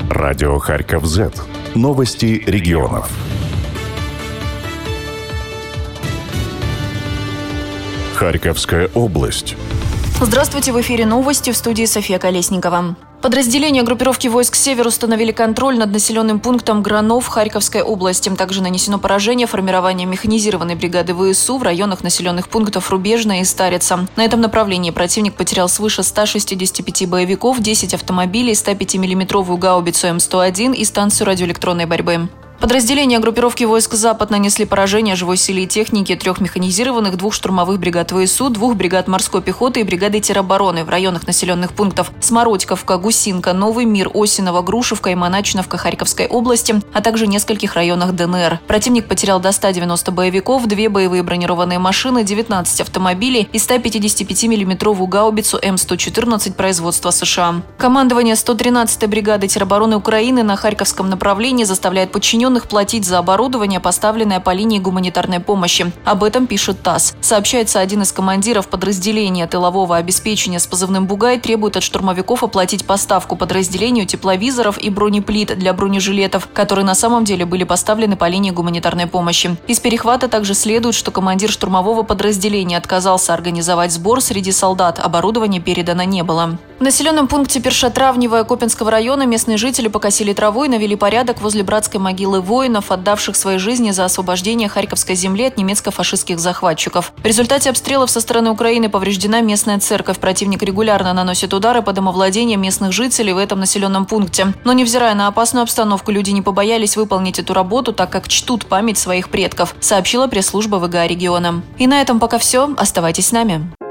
Радио Харьков Z. Новости регионов. Харьковская область. Здравствуйте, в эфире новости, в студии София Колесникова. Подразделения группировки войск «Север» установили контроль над населенным пунктом Гранов Харьковской области. Также нанесено поражение формированием механизированной бригады ВСУ в районах населенных пунктов Рубежная и Старица. На этом направлении противник потерял свыше 165 боевиков, 10 автомобилей, 105-мм гаубицу М101 и станцию радиоэлектронной борьбы. Подразделения группировки войск «Запад» нанесли поражение живой силе и технике 3 механизированных, 2 штурмовых бригад ВСУ, 2 бригад морской пехоты и бригады теробороны в районах населенных пунктов Смородьковка, Гусинка, Новый Мир, Осиново, Грушевка и Моначиновка Харьковской области, а также нескольких районах ДНР. Противник потерял до 190 боевиков, 2 боевые бронированные машины, 19 автомобилей и 155-мм гаубицу М114 производства США. Командование 113-й бригады теробороны Украины на Харьковском направлении заставляет подчиненных платить за оборудование, поставленное по линии гуманитарной помощи. Об этом пишет ТАСС. Сообщается, один из командиров подразделения тылового обеспечения с позывным «Бугай» требует от штурмовиков оплатить поставку подразделению тепловизоров и бронеплит для бронежилетов, которые на самом деле были поставлены по линии гуманитарной помощи. Из перехвата также следует, что командир штурмового подразделения отказался организовать сбор среди солдат. Оборудование передано не было. В населенном пункте Першотравневое Копинского района местные жители покосили траву и навели порядок возле братской могилы воинов, отдавших свои жизни за освобождение Харьковской земли от немецко-фашистских захватчиков. В результате обстрелов со стороны Украины повреждена местная церковь. Противник регулярно наносит удары по домовладениям местных жителей в этом населенном пункте. Но невзирая на опасную обстановку, люди не побоялись выполнить эту работу, так как чтут память своих предков, сообщила пресс-служба ВГА региона. И на этом пока все. Оставайтесь с нами.